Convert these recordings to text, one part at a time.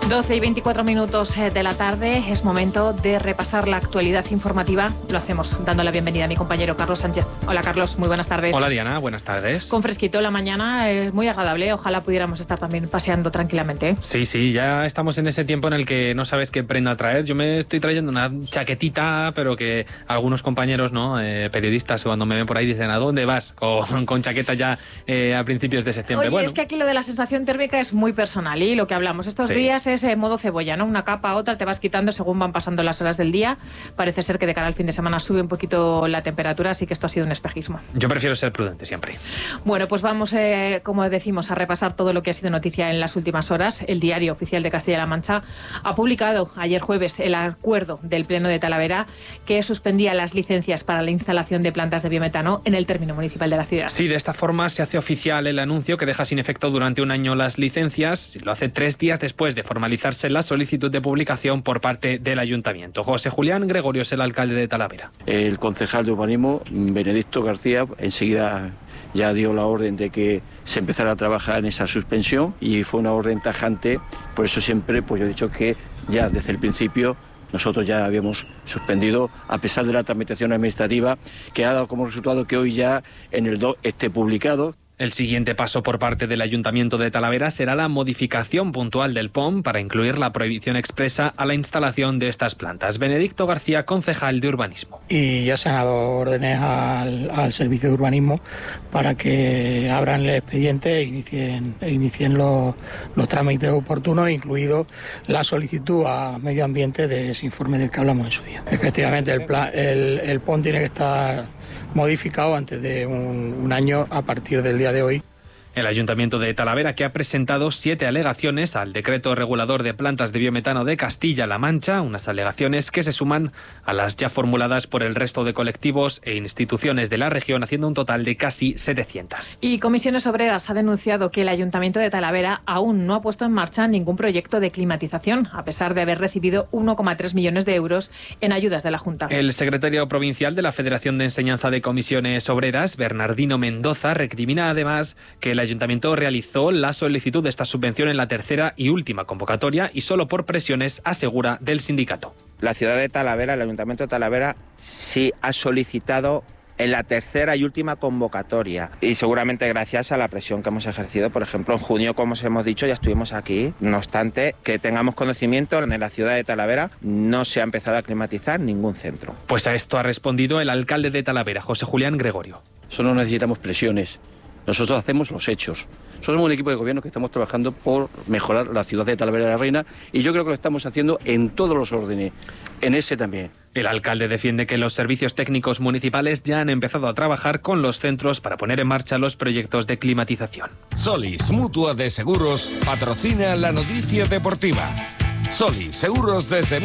12:24 de la tarde, es momento de repasar la actualidad informativa. Lo hacemos dando la bienvenida a mi compañero Carlos Sánchez. Hola Carlos, muy buenas tardes. Hola Diana, buenas tardes. Con fresquito la mañana, es muy agradable, ojalá pudiéramos estar también paseando tranquilamente. Sí, ya estamos en ese tiempo en el que no sabes qué prenda traer. Yo me estoy trayendo una chaquetita, pero que algunos compañeros, ¿no? Periodistas, cuando me ven por ahí dicen, ¿a dónde vas? Con chaqueta ya a principios de septiembre. Oye, bueno, es que aquí lo de la sensación térmica es muy personal y lo que hablamos estos días es modo cebolla, ¿no? Una capa a otra te vas quitando según van pasando las horas del día. Parece ser que de cara al fin de semana sube un poquito la temperatura, así que esto ha sido un espejismo. Yo prefiero ser prudente siempre. Bueno, pues vamos, como decimos, a repasar todo lo que ha sido noticia en las últimas horas. El Diario Oficial de Castilla-La Mancha ha publicado ayer jueves el acuerdo del Pleno de Talavera que suspendía las licencias para la instalación de plantas de biometano en el término municipal de la ciudad. Sí, de esta forma se hace oficial el anuncio que deja sin efecto durante un año las licencias. Lo hace 3 días después de formalizarse la solicitud de publicación por parte del Ayuntamiento. José Julián Gregorio es el alcalde de Talavera. El concejal de urbanismo, Benedicto García, enseguida ya dio la orden de que se empezara a trabajar en esa suspensión y fue una orden tajante. Por eso siempre yo he dicho que ya desde el principio nosotros ya habíamos suspendido, a pesar de la tramitación administrativa, que ha dado como resultado que hoy ya en el 2 esté publicado. El siguiente paso por parte del Ayuntamiento de Talavera será la modificación puntual del POM para incluir la prohibición expresa a la instalación de estas plantas. Benedicto García, concejal de urbanismo. Y ya se han dado órdenes al servicio de urbanismo para que abran el expediente e inicien los trámites oportunos, incluido la solicitud a Medio Ambiente de ese informe del que hablamos en su día. Efectivamente, el POM tiene que estar modificado antes de un año a partir del día de hoy. El Ayuntamiento de Talavera, que ha presentado 7 alegaciones al decreto regulador de plantas de biometano de Castilla-La Mancha, unas alegaciones que se suman a las ya formuladas por el resto de colectivos e instituciones de la región, haciendo un total de casi 700. Y Comisiones Obreras ha denunciado que el Ayuntamiento de Talavera aún no ha puesto en marcha ningún proyecto de climatización, a pesar de haber recibido 1,3 millones de euros en ayudas de la Junta. El secretario provincial de la Federación de Enseñanza de Comisiones Obreras, Bernardino Mendoza, recrimina además que el Ayuntamiento realizó la solicitud de esta subvención en la tercera y última convocatoria y solo por presiones, asegura, del sindicato. La ciudad de Talavera, el Ayuntamiento de Talavera, sí ha solicitado en la tercera y última convocatoria y seguramente gracias a la presión que hemos ejercido. Por ejemplo, en junio, como os hemos dicho, ya estuvimos aquí. No obstante, que tengamos conocimiento, en la ciudad de Talavera no se ha empezado a climatizar ningún centro. Pues a esto ha respondido el alcalde de Talavera, José Julián Gregorio. Solo necesitamos presiones. Nosotros hacemos los hechos. Somos un equipo de gobierno que estamos trabajando por mejorar la ciudad de Talavera de la Reina y yo creo que lo estamos haciendo en todos los órdenes, en ese también. El alcalde defiende que los servicios técnicos municipales ya han empezado a trabajar con los centros para poner en marcha los proyectos de climatización. Solis, Mutua de Seguros, patrocina la noticia deportiva. Solis, seguros desde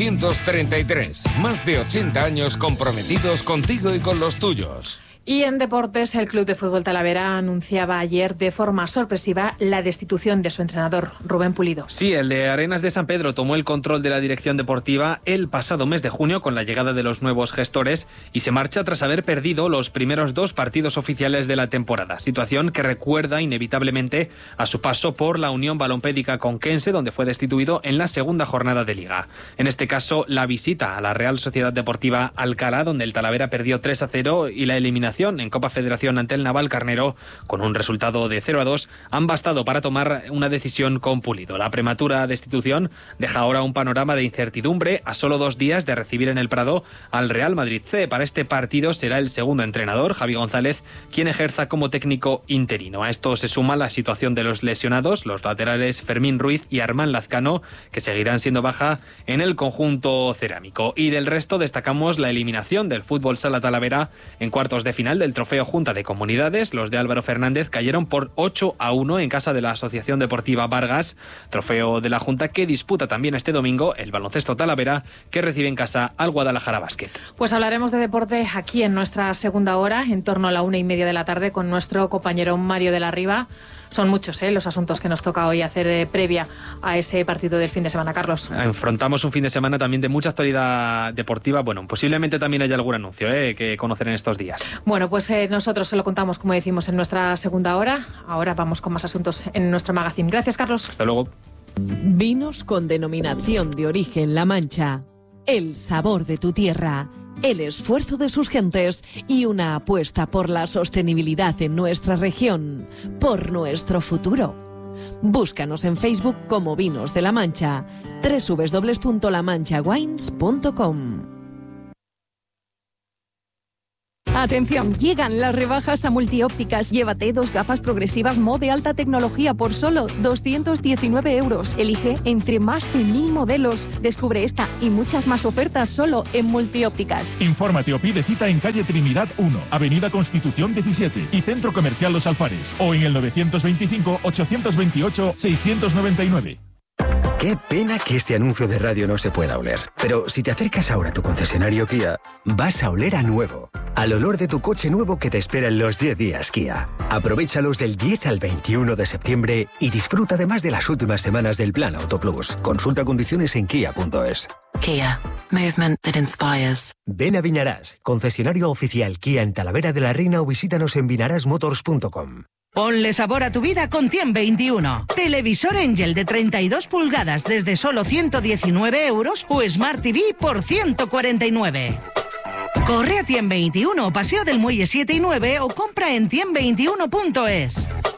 1933. Más de 80 años comprometidos contigo y con los tuyos. Y en deportes, el Club de Fútbol Talavera anunciaba ayer de forma sorpresiva la destitución de su entrenador, Rubén Pulido. Sí, el de Arenas de San Pedro tomó el control de la dirección deportiva el pasado mes de junio con la llegada de los nuevos gestores y se marcha tras haber perdido los primeros 2 partidos oficiales de la temporada, situación que recuerda inevitablemente a su paso por la Unión Balompédica Conquense, donde fue destituido en la segunda jornada de Liga. En este caso, la visita a la Real Sociedad Deportiva Alcalá, donde el Talavera perdió 3-0 y la eliminación en Copa Federación ante el Navalcarnero con un resultado de 0-2 han bastado para tomar una decisión con Pulido. La prematura destitución deja ahora un panorama de incertidumbre a solo 2 días de recibir en el Prado al Real Madrid C. Para este partido será el segundo entrenador, Javi González, quien ejerza como técnico interino. A esto se suma la situación de los lesionados, los laterales Fermín Ruiz y Armán Lazcano, que seguirán siendo baja en el conjunto cerámico. Y del resto destacamos la eliminación del Fútbol Sala Talavera en cuartos de final del Trofeo Junta de Comunidades. Los de Álvaro Fernández cayeron por 8-1 en casa de la Asociación Deportiva Vargas, trofeo de la Junta que disputa también este domingo el Baloncesto Talavera, que recibe en casa al Guadalajara Basket. Pues hablaremos de deporte aquí en nuestra segunda hora, en torno a la 1:30 de la tarde, con nuestro compañero Mario de la Riva. Son muchos los asuntos que nos toca hoy hacer previa a ese partido del fin de semana, Carlos. Enfrentamos un fin de semana también de mucha actualidad deportiva. Bueno, posiblemente también haya algún anuncio que conocer en estos días. Bueno, pues nosotros se lo contamos, como decimos, en nuestra segunda hora. Ahora vamos con más asuntos en nuestro magazine. Gracias, Carlos. Hasta luego. Vinos con denominación de origen La Mancha. El sabor de tu tierra, el esfuerzo de sus gentes y una apuesta por la sostenibilidad en nuestra región, por nuestro futuro. Búscanos en Facebook como Vinos de La Mancha, www.lamanchawines.com. Atención, llegan las rebajas a Multiópticas. Llévate 2 gafas progresivas Mo de alta tecnología por solo 219 euros. Elige entre más de 1000 modelos. Descubre esta y muchas más ofertas solo en Multiópticas. Infórmate o pide cita en calle Trinidad 1, Avenida Constitución 17 y Centro Comercial Los Alfares, o en el 925-828-699. Qué pena que este anuncio de radio no se pueda oler. Pero si te acercas ahora a tu concesionario Kia, vas a oler a nuevo. Al olor de tu coche nuevo que te espera en los 10 días Kia. Aprovéchalos del 10 al 21 de septiembre y disfruta además de las últimas semanas del Plan Auto Plus. Consulta condiciones en kia.es. Kia. Movement that inspires. Ven a Viñarás, concesionario oficial Kia en Talavera de la Reina, o visítanos en vinarasmotors.com. Ponle sabor a tu vida con Tiem 21. Televisor Angel de 32 pulgadas desde solo 119 euros o Smart TV por 149. Corre a Tiem 21, Paseo del Muelle 7 y 9 o compra en tiem21.es.